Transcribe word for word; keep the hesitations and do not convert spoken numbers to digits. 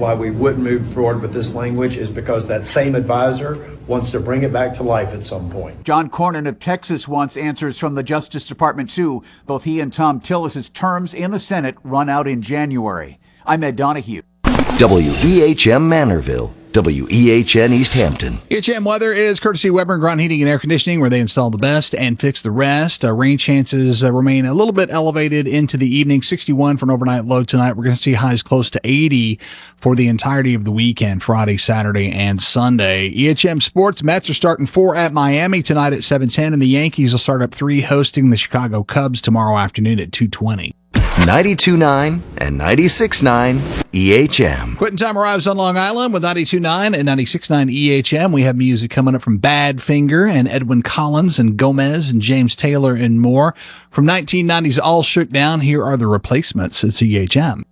why we wouldn't move forward with this language is because that same advisor wants to bring it back to life at some point. John Cornyn of Texas wants answers from the Justice Department, too. Both he and Thom Tillis's terms in the Senate run out in January. I'm Ed Donahue. W E H M Manorville, W E H N East Hampton. E H M weather is courtesy Weber and Grunt Heating and Air Conditioning, where they install the best and fix the rest. Uh, rain chances uh, remain a little bit elevated into the evening. sixty-one for an overnight low tonight. We're going to see highs close to eighty for the entirety of the weekend, Friday, Saturday, and Sunday. E H M Sports, Mets are starting four at Miami tonight at seven ten, and the Yankees will start up three hosting the Chicago Cubs tomorrow afternoon at two twenty. ninety-two point nine and ninety-six point nine E H M. Quitting time arrives on Long Island with ninety-two point nine and ninety-six point nine E H M. We have music coming up from Badfinger and Edwin Collins and Gomez and James Taylor and more. From nineteen ninety's All Shook Down, here are the Replacements. It's E H M.